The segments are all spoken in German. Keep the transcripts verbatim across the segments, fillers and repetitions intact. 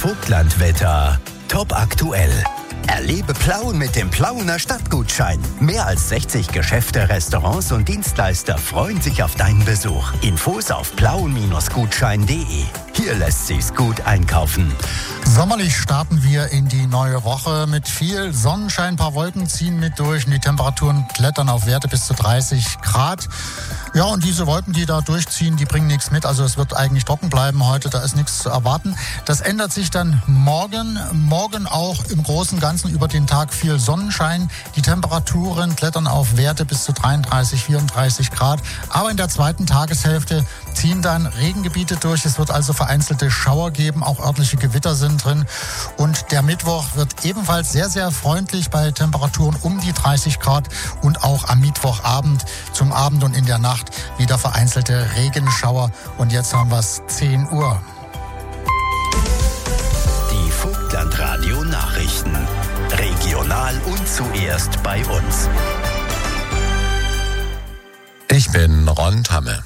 Vogtlandwetter top aktuell. Erlebe Plauen mit dem Plauener Stadtgutschein. Mehr als sechzig Geschäfte, Restaurants und Dienstleister freuen sich auf deinen Besuch. Infos auf plauen Gutschein punkt de. Hier lässt sich's gut einkaufen. Sommerlich starten wir in die neue Woche mit viel Sonnenschein. Ein paar Wolken ziehen mit durch und die Temperaturen klettern auf Werte bis zu dreißig Grad. Ja, und diese Wolken, die da durchziehen, die bringen nichts mit. Also es wird eigentlich trocken bleiben heute, da ist nichts zu erwarten. Das ändert sich dann morgen. Morgen auch im Großen und Ganzen über den Tag viel Sonnenschein. Die Temperaturen klettern auf Werte bis zu dreiunddreißig, vierunddreißig Grad. Aber in der zweiten Tageshälfte ziehen dann Regengebiete durch. Es wird also vereinzelte Schauer geben, auch örtliche Gewitter sind drin. Und der Mittwoch wird ebenfalls sehr, sehr freundlich bei Temperaturen um die dreißig Grad. Und auch am Mittwochabend zum Abend und in der Nacht wieder vereinzelte Regenschauer. Und jetzt haben wir es zehn Uhr. Die Vogtlandradio Nachrichten. Regional und zuerst bei uns. Ich bin Ron Tamme.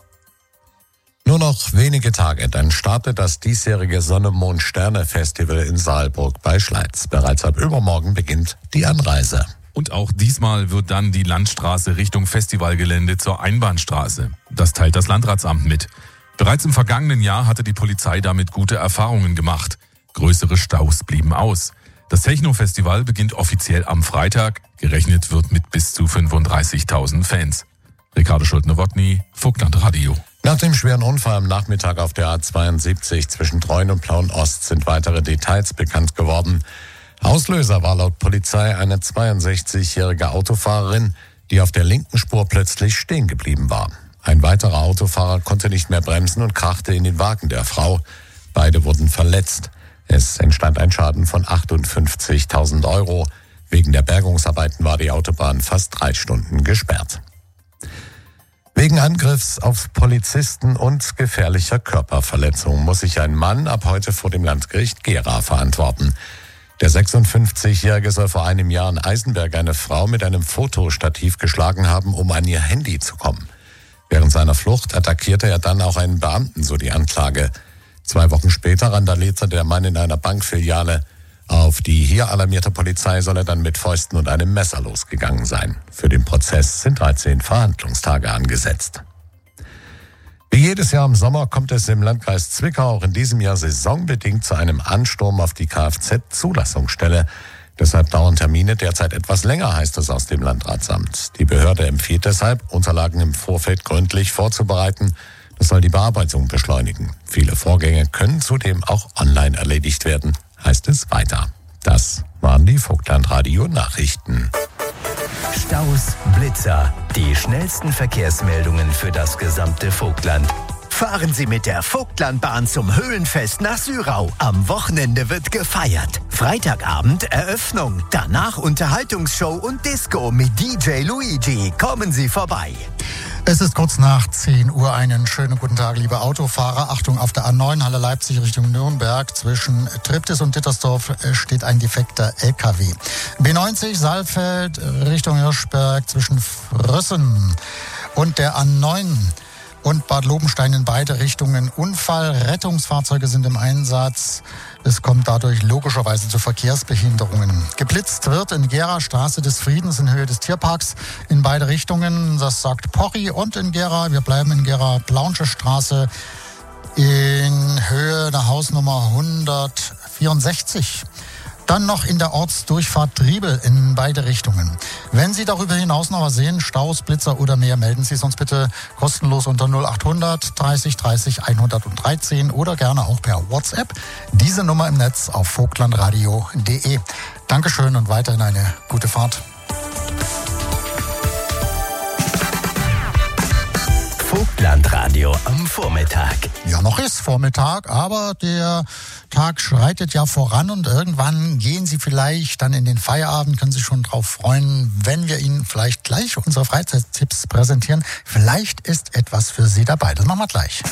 Nur noch wenige Tage, dann startet das diesjährige Sonne-Mond-Sterne-Festival in Saalburg bei Schleiz. Bereits ab übermorgen beginnt die Anreise. Und auch diesmal wird dann die Landstraße Richtung Festivalgelände zur Einbahnstraße. Das teilt das Landratsamt mit. Bereits im vergangenen Jahr hatte die Polizei damit gute Erfahrungen gemacht. Größere Staus blieben aus. Das Techno-Festival beginnt offiziell am Freitag. Gerechnet wird mit bis zu fünfunddreißigtausend Fans. Ricardo Schulte-Nowotny, Vogtlandradio. Nach dem schweren Unfall am Nachmittag auf der A zweiundsiebzig zwischen Treuen und Plauen-Ost sind weitere Details bekannt geworden. Auslöser war laut Polizei eine zweiundsechzigjährige Autofahrerin, die auf der linken Spur plötzlich stehen geblieben war. Ein weiterer Autofahrer konnte nicht mehr bremsen und krachte in den Wagen der Frau. Beide wurden verletzt. Es entstand ein Schaden von achtundfünfzigtausend Euro. Wegen der Bergungsarbeiten war die Autobahn fast drei Stunden gesperrt. Wegen Angriffs auf Polizisten und gefährlicher Körperverletzung muss sich ein Mann ab heute vor dem Landgericht Gera verantworten. Der sechsundfünfzigjährige soll vor einem Jahr in Eisenberg eine Frau mit einem Fotostativ geschlagen haben, um an ihr Handy zu kommen. Während seiner Flucht attackierte er dann auch einen Beamten, so die Anklage. Zwei Wochen später randalierte der Mann in einer Bankfiliale. Auf die hier alarmierte Polizei soll er dann mit Fäusten und einem Messer losgegangen sein. Für den Prozess sind dreizehn Verhandlungstage angesetzt. Wie jedes Jahr im Sommer kommt es im Landkreis Zwickau auch in diesem Jahr saisonbedingt zu einem Ansturm auf die Kfz-Zulassungsstelle. Deshalb dauern Termine derzeit etwas länger, heißt es aus dem Landratsamt. Die Behörde empfiehlt deshalb, Unterlagen im Vorfeld gründlich vorzubereiten. Das soll die Bearbeitung beschleunigen. Viele Vorgänge können zudem auch online erledigt werden, heißt es weiter. Das waren die Vogtlandradio-Nachrichten. Staus, Blitzer, die schnellsten Verkehrsmeldungen für das gesamte Vogtland. Fahren Sie mit der Vogtlandbahn zum Höhlenfest nach Syrau. Am Wochenende wird gefeiert. Freitagabend Eröffnung. Danach Unterhaltungsshow und Disco mit D J Luigi. Kommen Sie vorbei. Es ist kurz nach zehn Uhr. Einen schönen guten Tag, liebe Autofahrer. Achtung, auf der A neun Halle Leipzig Richtung Nürnberg zwischen Triptis und Dittersdorf steht ein defekter L K W. B neunzig Saalfeld Richtung Hirschberg zwischen Frössen und der A neun und Bad Lobenstein in beide Richtungen Unfall. Rettungsfahrzeuge sind im Einsatz. Es kommt dadurch logischerweise zu Verkehrsbehinderungen. Geblitzt wird in Gera Straße des Friedens in Höhe des Tierparks in beide Richtungen. Das sagt Porri. Und in Gera, wir bleiben in Gera, Plaunsche Straße in Höhe der Hausnummer hundertvierundsechzig. Dann noch in der Ortsdurchfahrt Triebel in beide Richtungen. Wenn Sie darüber hinaus noch was sehen, Staus, Blitzer oder mehr, melden Sie es uns bitte kostenlos unter null achthundert dreißig dreißig hundertdreizehn oder gerne auch per WhatsApp. Diese Nummer im Netz auf vogtlandradio punkt de. Dankeschön und weiterhin eine gute Fahrt. Vogtlandradio am Vormittag. Ja, noch ist Vormittag, aber der Tag schreitet ja voran und irgendwann gehen Sie vielleicht dann in den Feierabend, können sich schon drauf freuen, wenn wir Ihnen vielleicht gleich unsere Freizeittipps präsentieren. Vielleicht ist etwas für Sie dabei. Das machen wir gleich.